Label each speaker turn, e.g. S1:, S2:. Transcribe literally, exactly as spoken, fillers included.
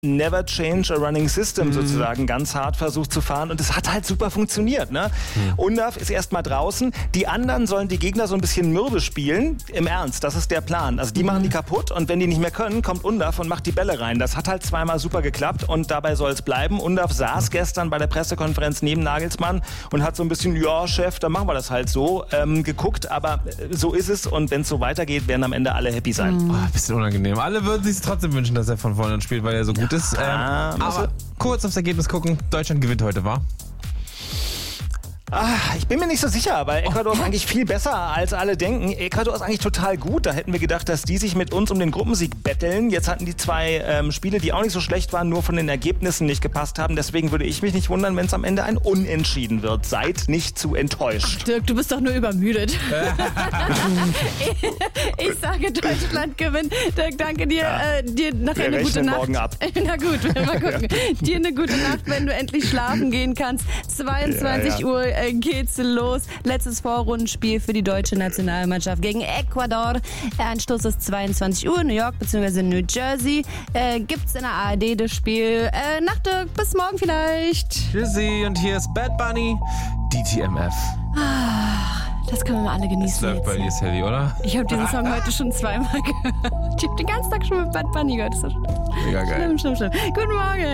S1: Never Change a Running System mhm. sozusagen ganz hart versucht zu fahren und es hat halt super funktioniert. Ne? Mhm. Undav ist erstmal draußen, die anderen sollen die Gegner so ein bisschen mürbe spielen, im Ernst, das ist der Plan. Also die mhm. machen die kaputt und wenn die nicht mehr können, kommt Undav und macht die Bälle rein. Das hat halt zweimal super geklappt und dabei soll es bleiben. Undav saß mhm. gestern bei der Pressekonferenz neben Nagelsmann und hat so ein bisschen, ja Chef, dann machen wir das halt so, ähm, geguckt, aber so ist es und wenn es so weitergeht, werden am Ende alle happy sein.
S2: Mhm. Oh, ein bisschen unangenehm. Alle würden sich trotzdem wünschen, dass er von vorne an spielt, weil er so gut ist. Ähm,
S1: Ah,
S2: aber kurz aufs Ergebnis gucken. Deutschland gewinnt heute, wa?
S1: Ah, ich bin mir nicht so sicher, weil Ecuador ist eigentlich viel besser, als alle denken. Ecuador ist eigentlich total gut. Da hätten wir gedacht, dass die sich mit uns um den Gruppensieg betteln. Jetzt hatten die zwei ähm, Spiele, die auch nicht so schlecht waren, nur von den Ergebnissen nicht gepasst haben. Deswegen würde ich mich nicht wundern, wenn es am Ende ein Unentschieden wird. Seid nicht zu enttäuscht.
S3: Ach, Dirk, du bist doch nur übermüdet. ich, ich sage, Deutschland gewinnt. Dirk, danke dir.
S1: Ja.
S3: Äh, dir nachher
S1: wir
S3: eine gute Nacht.
S1: morgen ab.
S3: Na gut, mal gucken. Ja. Dir eine gute Nacht, wenn du endlich schlafen gehen kannst. zweiundzwanzig
S1: Ja, ja.
S3: Uhr äh, geht's los. Letztes Vorrundenspiel für die deutsche Nationalmannschaft gegen Ecuador. Anstoß ist zweiundzwanzig Uhr, New York bzw. New Jersey. Äh, gibt's in der A R D das Spiel. Äh, Nacht, Dirk, bis morgen vielleicht.
S2: Tschüssi, und hier ist Bad Bunny, D T M F.
S3: Ah, das können wir mal alle genießen.
S2: Das läuft bei dir, Sally, oder?
S3: Ich habe diesen Song heute schon zweimal gehört. Ich habe den ganzen Tag schon mit Bad Bunny gehört. Das ist
S2: Mega geil.
S3: Schlimm, schlimm, schlimm. Guten Morgen.